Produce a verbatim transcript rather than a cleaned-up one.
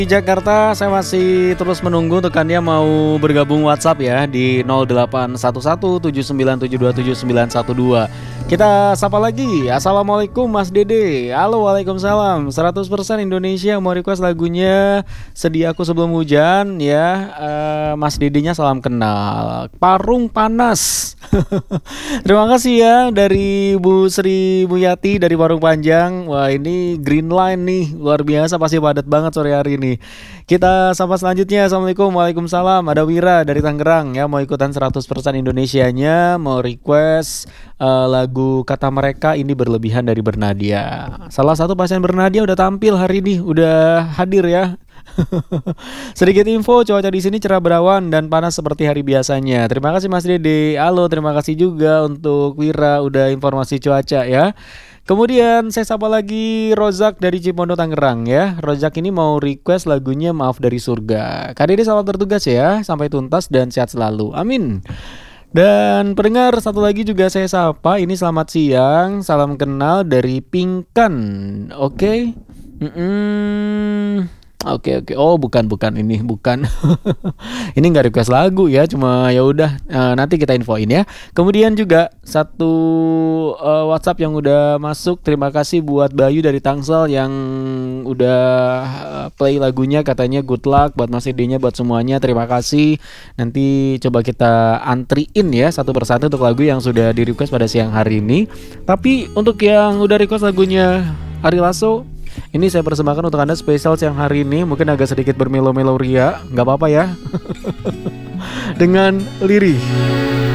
Di Jakarta saya masih terus menunggu untuk Anda mau bergabung WhatsApp ya di nol delapan satu satu tujuh sembilan tujuh dua tujuh sembilan satu dua. Kita sapa lagi. Assalamualaikum Mas Dede. Halo, waalaikumsalam. seratus persen Indonesia mau request lagunya Sedih Aku Sebelum Hujan ya. Uh, Mas Dedenya salam kenal. Parung Panas. Terima kasih ya dari Bu Sri Muyati dari Parung Panjang. Wah, ini green line nih, luar biasa, pasti padat banget sore hari ini. Kita sapa selanjutnya. Assalamualaikum. Waalaikumsalam. Ada Wira dari Tangerang ya, mau ikutan seratus persen Indonesianya, mau request uh, lagu Kata Mereka Ini Berlebihan dari Bernadia. Salah satu pasien Bernadia udah tampil hari ini, udah hadir ya. Sedikit info, cuaca di sini cerah berawan dan panas seperti hari biasanya. Terima kasih Mas Dede. Halo, terima kasih juga untuk Wira udah informasi cuaca ya. Kemudian saya sapa lagi Rozak dari Cipondo Tangerang ya. Rozak ini mau request lagunya Maaf Dari Surga. Kak Dede selamat bertugas ya, sampai tuntas dan sehat selalu. Amin. Dan pendengar satu lagi juga saya sapa. Ini selamat siang, salam kenal dari Pingkan. Oke. Mm-mm. Oke oke. Oh, bukan bukan ini, bukan. Ini nggak request lagu ya, cuma ya udah uh, nanti kita infoin ya. Kemudian juga satu uh, WhatsApp yang udah masuk. Terima kasih buat Bayu dari Tangsel yang udah uh, play lagunya, katanya good luck buat Mas Ide-nya, buat semuanya. Terima kasih. Nanti coba kita antriin ya satu persatu untuk lagu yang sudah di request pada siang hari ini. Tapi untuk yang udah request lagunya Ari Lasso, ini saya persembahkan untuk Anda spesial siang hari ini. Mungkin agak sedikit bermelo-melo ria, gak apa-apa ya. Dengan lirih.